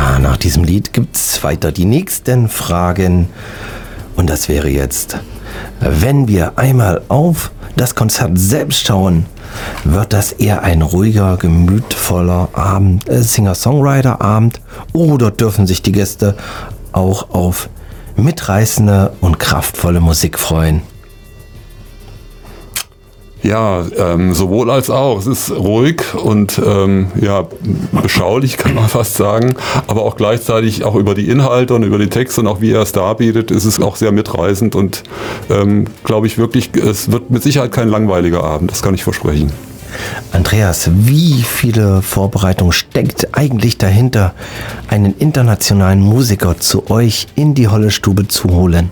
Ja, nach diesem Lied gibt's weiter die nächsten Fragen. Und das wäre jetzt, wenn wir einmal auf das Konzert selbst schauen, wird das eher ein ruhiger, gemütvoller Abend, Singer-Songwriter-Abend, oder dürfen sich die Gäste auch auf mitreißende und kraftvolle Musik freuen? Ja, sowohl als auch. Es ist ruhig und beschaulich, kann man fast sagen, aber auch gleichzeitig auch über die Inhalte und über die Texte und auch wie er es darbietet, ist es auch sehr mitreißend und glaube ich wirklich, es wird mit Sicherheit kein langweiliger Abend, das kann ich versprechen. Andreas, wie viele Vorbereitungen steckt eigentlich dahinter, einen internationalen Musiker zu euch in die Holle-Stube zu holen?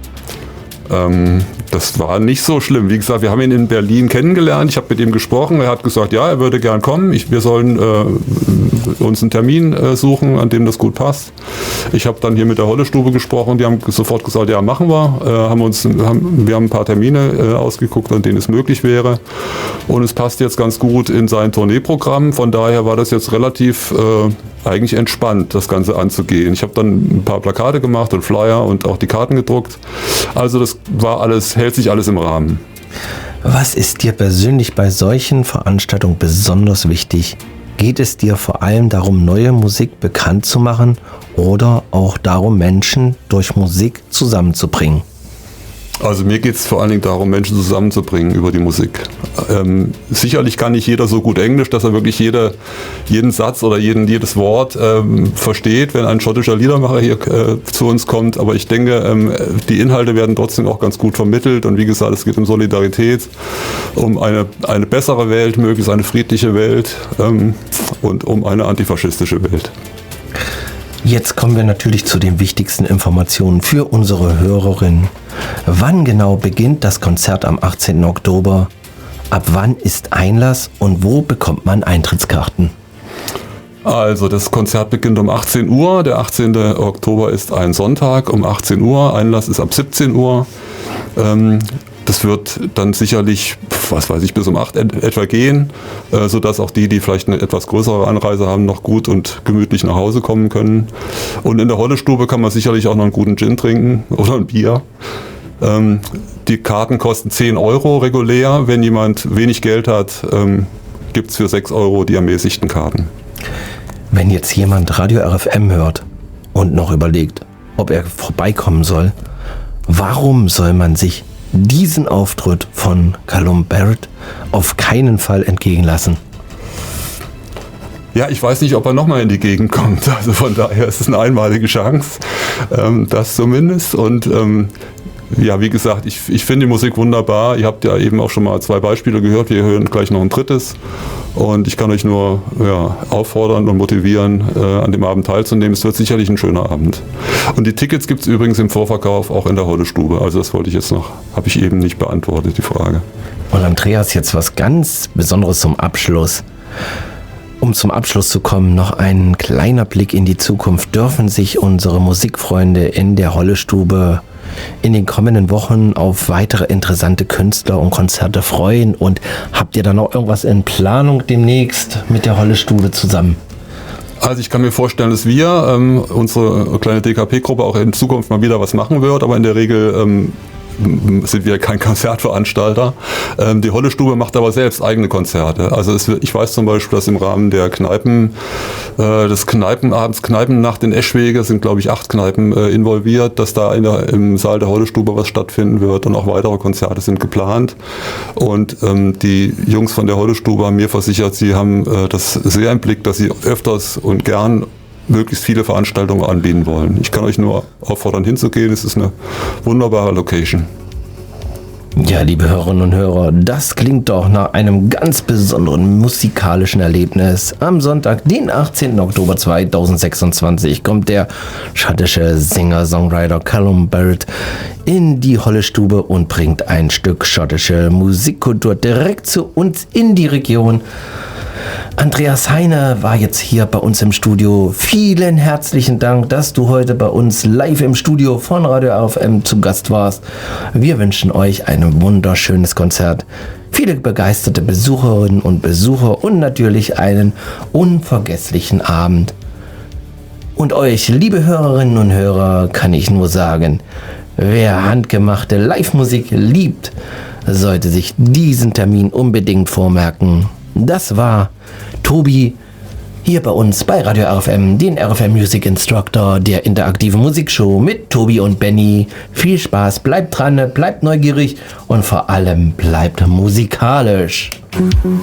Das war nicht so schlimm. Wie gesagt, wir haben ihn in Berlin kennengelernt. Ich habe mit ihm gesprochen. Er hat gesagt, ja, er würde gern kommen. Wir sollen uns einen Termin suchen, an dem das gut passt. Ich habe dann hier mit der Holle-Stube gesprochen. Die haben sofort gesagt, ja, machen wir. Wir haben ein paar Termine ausgeguckt, an denen es möglich wäre. Und es passt jetzt ganz gut in sein Tourneeprogramm. Von daher war das jetzt relativ eigentlich entspannt, das Ganze anzugehen. Ich habe dann ein paar Plakate gemacht und Flyer und auch die Karten gedruckt. Also das hält sich alles im Rahmen. Was ist dir persönlich bei solchen Veranstaltungen besonders wichtig? Geht es dir vor allem darum, neue Musik bekannt zu machen oder auch darum, Menschen durch Musik zusammenzubringen? Also mir geht es vor allen Dingen darum, Menschen zusammenzubringen über die Musik. Sicherlich kann nicht jeder so gut Englisch, dass er wirklich jeden Satz oder jedes Wort versteht, wenn ein schottischer Liedermacher hier zu uns kommt. Aber ich denke, die Inhalte werden trotzdem auch ganz gut vermittelt. Und wie gesagt, es geht um Solidarität, um eine bessere Welt, möglichst eine friedliche Welt und um eine antifaschistische Welt. Jetzt kommen wir natürlich zu den wichtigsten Informationen für unsere Hörerinnen. Wann genau beginnt das Konzert am 18. Oktober? Ab wann ist Einlass und wo bekommt man Eintrittskarten? Also das Konzert beginnt um 18 Uhr. Der 18. Oktober ist ein Sonntag um 18 Uhr. Einlass ist ab 17 Uhr. Das wird dann sicherlich, bis um 8 etwa gehen, sodass auch die vielleicht eine etwas größere Anreise haben, noch gut und gemütlich nach Hause kommen können. Und in der Holle-Stube kann man sicherlich auch noch einen guten Gin trinken oder ein Bier. Die Karten kosten 10 Euro regulär. Wenn jemand wenig Geld hat, gibt es für 6 Euro die ermäßigten Karten. Wenn jetzt jemand Radio RFM hört und noch überlegt, ob er vorbeikommen soll, warum soll man sich diesen Auftritt von Callum Barrett auf keinen Fall entgehen lassen? Ja, ich weiß nicht, ob er nochmal in die Gegend kommt. Also von daher ist es eine einmalige Chance, das zumindest. Und wie gesagt, ich finde die Musik wunderbar. Ihr habt ja eben auch schon mal 2 Beispiele gehört. Wir hören gleich noch ein drittes. Und ich kann euch nur auffordern und motivieren, an dem Abend teilzunehmen. Es wird sicherlich ein schöner Abend. Und die Tickets gibt es übrigens im Vorverkauf auch in der Holle-Stube. Also das wollte ich jetzt noch, habe ich eben nicht beantwortet, die Frage. Und Andreas, jetzt was ganz Besonderes zum Abschluss. Um zum Abschluss zu kommen, noch ein kleiner Blick in die Zukunft. Dürfen sich unsere Musikfreunde in der Holle-Stube in den kommenden Wochen auf weitere interessante Künstler und Konzerte freuen? Und habt ihr da noch irgendwas in Planung demnächst mit der Holle-Stube zusammen? Also ich kann mir vorstellen, dass wir, unsere kleine DKP-Gruppe, auch in Zukunft mal wieder was machen wird, aber in der Regel sind wir kein Konzertveranstalter. Die Holle-Stube macht aber selbst eigene Konzerte. Also ich weiß zum Beispiel, dass im Rahmen der des Kneipenabends, Kneipennacht in Eschwege, sind glaube ich 8 Kneipen involviert, dass da im Saal der Holle-Stube was stattfinden wird und auch weitere Konzerte sind geplant. Und die Jungs von der Holle-Stube haben mir versichert, sie haben das sehr im Blick, dass sie öfters und gern möglichst viele Veranstaltungen anbieten wollen. Ich kann euch nur auffordern, hinzugehen. Es ist eine wunderbare Location. Ja, liebe Hörerinnen und Hörer, das klingt doch nach einem ganz besonderen musikalischen Erlebnis. Am Sonntag, den 18. Oktober 2026, kommt der schottische Singer-Songwriter Callum Barrett in die Holle-Stube und bringt ein Stück schottische Musikkultur direkt zu uns in die Region. Andreas Heine war jetzt hier bei uns im Studio. Vielen herzlichen Dank, dass du heute bei uns live im Studio von Radio RFM zu Gast warst. Wir wünschen euch ein wunderschönes Konzert, viele begeisterte Besucherinnen und Besucher und natürlich einen unvergesslichen Abend. Und euch, liebe Hörerinnen und Hörer, kann ich nur sagen, wer handgemachte Live-Musik liebt, sollte sich diesen Termin unbedingt vormerken. Das war Tobi hier bei uns bei Radio RFM, den RFM Music Instructor, der interaktiven Musikshow mit Tobi und Benny. Viel Spaß, bleibt dran, bleibt neugierig und vor allem bleibt musikalisch.